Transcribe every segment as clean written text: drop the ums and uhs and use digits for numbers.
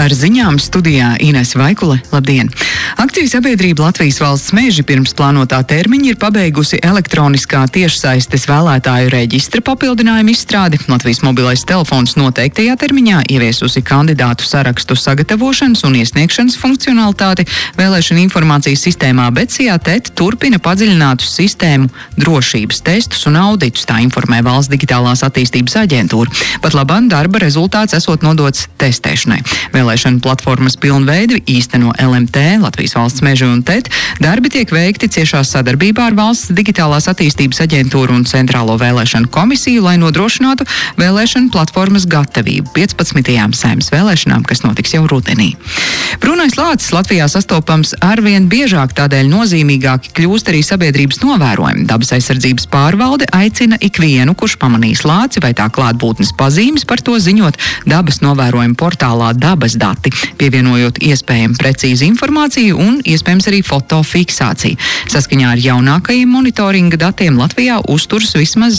Ar ziņām studijā Inese Vaikule. Labdien! Akciju sabiedrība Latvijas Valsts meži pirms plānotā termiņa ir pabeigusi elektroniskā tiešsaistes vēlētāju reģistra papildinājumu izstrādi. Latvijas mobilais telefons noteiktajā termiņā ieviesusi kandidātu sarakstu sagatavošanas un iesniegšanas funkcionalitāti vēlēšana informācijas sistēmā, bet SIA-TET turpina padziļinātus sistēmu drošības testus un auditus, tā informē Valsts digitālās attīstības aģentūra. Pat labāk darba rezultāts esot nodots testēšanai. Vēlēšana platformas pilnveidi īsteno LMT, Latvijas Valsts meži un TET. Darbi tiek veikti ciešā sadarbībā ar Valsts digitālās attīstības aģentūru un Centrālo vēlēšanu komisiju, lai nodrošinātu vēlēšanu platformas gatavību 15. Saeimas vēlēšanām, kas notiks jau rudenī. Brūnais lācis Latvijā sastopams arvien biežāk, tādēļ nozīmīgāki kļūst arī sabiedrības novērojumi. Dabas aizsardzības pārvalde aicina ikvienu, kurš pamanīs lāci vai tā klātbūtnes pazīmes, par to ziņot dabas novērojumu portālā Dabas dati, pievienojot iespējami precīzu informāciju un iespējams arī fotofiksāciju. Saskaņā ar jaunākajiem monitoringa datiem Latvijā uzturas vismaz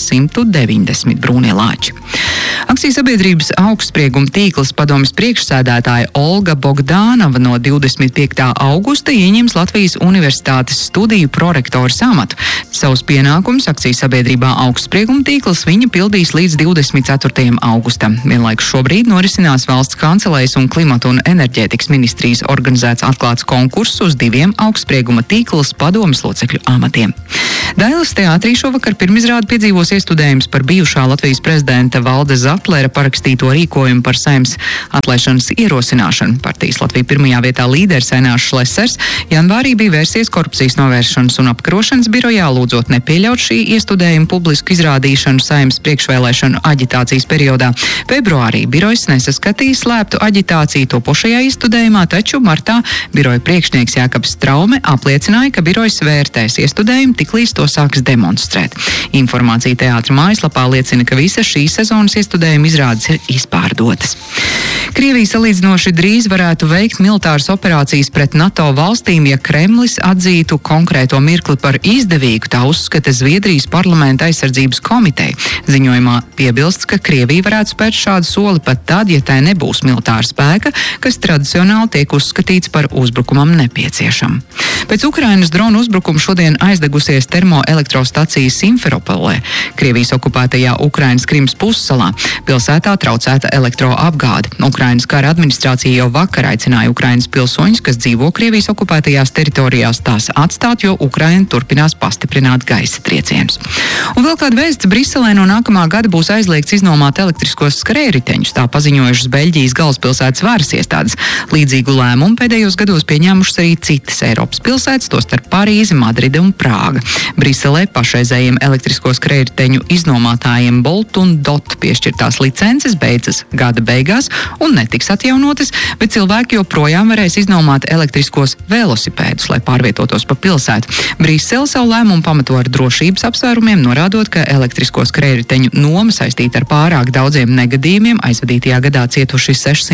190 brūnie lāči. Akciju sabiedrības augstsprieguma tīkls padomes priekšsēdētāja Olga Bogdānova no 25. augusta ieņems Latvijas Universitātes studiju prorektoras amatu. Savus pienākumus akciju sabiedrībā augstsprieguma tīkls viņa pildīs līdz 24. augustam. Vienlaikus šobrīd norisinās Valsts kancelējas un Klimata un enerģētikas ministrijas organizēts atklāts konkurss uz 2 augstsprieguma tīkls padomes locekļu amatiem. Dailes teātrī šovakar pirmizrādi piedzīvos iestudējums par bijušā Latvijas prezidenta Valda Zatlera parakstīto rīkojumu par Saeimas atlaišanas ierosināšanu. Partijas Latvija pirmajā vietā līderis Ainārs Šlesers janvārī bija vērsies korupcijas novēršanas un apkarošanas birojā, lūdzot nepieļaut šī iestudējuma publisku izrādīšanu Saeimas priekšvēlēšanu aģitācijas periodā. Februārī birojs nesaskatīja slēptu aģitāciju topošajā iestudējumā, taču martā biroja priekšnieks Jākabs Traume apliecināja, ka birojs vērtēs iestudējumu, tiklīdz to sāks demonstrēt. Informācija teātra mājaslapā liecina, ka visas šīs sezonas iestudējuma izrādes ir izpārdotas. Krievija salīdzinoši drīz varētu veikt militāras operācijas pret NATO valstīm, ja Kremlis atzītu konkrēto mirkli par izdevīgu, tā uzskata Zviedrijas parlamenta aizsardzības komiteja. Ziņojumā piebilsts, ka Krievija varētu spērt šādu soli pat tad, ja tai nebūs militāra spēka, kas tradicionāli tiek uzskatīts par uzbrukumam nepieciešam. Pēc Ukrainas dronu uzbrukuma šodien aizdegusies termoelektrostacija Simferopolē, Krievijas okupētajā Ukrainas Krimas pussalā. Pilsētā traucēta elektroapgāde. Ukrainas kara administrācija jau vakar aicināja Ukrainas pilsoņus, kas dzīvo Krievijas okupētajās teritorijās, tās atstāt, jo Ukraina turpinās pastiprināt gaisa triecienus. Un vēl kāda vēsts: Briselē no nākamā gada būs aizliegts iznomāt elektriskos skrējriteņus, tā paziņojušas Beļģijas galvaspilsētas varas iestādes. Līdzīgu lēmumu pēdējos gados pieņēmušas arī citas Eiropas pilsētas, tostarp Parīze, Madride un Prāga. Briselē pašreizējiem elektrisko skrējriteņu iznomātājiem Bolt un Dot piešķirtās licences beidzas gada beigās un netiks atjaunotas, bet cilvēki joprojām varēs iznomāt elektriskos velosipēdus, lai pārvietotos pa pilsētu. Brisele savu lēmumu pamato ar drošības apsvērumiem, norādot, ka elektrisko skrējriteņu noma saistīta ar pārāk daudziem negadījumiem. Aizvadītajā gadā cietuši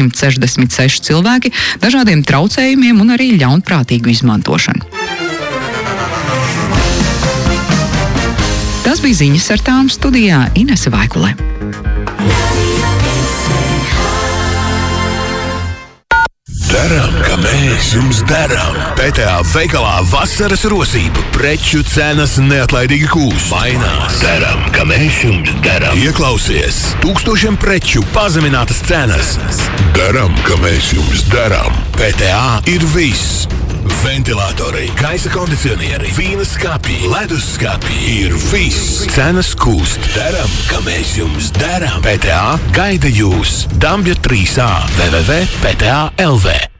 666 cilvēki, dažādiem traucējumiem un arī ļaunprātīgu izmantošanu. Tas bija ziņas ar tām, studijā Inese Vaikule. Daram, ka mēs jums darām. PTA veikalā vasaras rosība. Preču cenas neatlaidīgi kūst. Mainās. Daram, ka mēs jums darām. Ieklausies. Tūkstošiem preču pazeminātas cenas. Daram, ka mēs jums darām. PTA ir viss. Ventilatori, gaisa kondicionieri, vīna skapji, ledus skapji ir viss. Cenas kūst. Daram, ka mēs jums darām. PTA gaida jūs. Dambja 3A www.pta.lv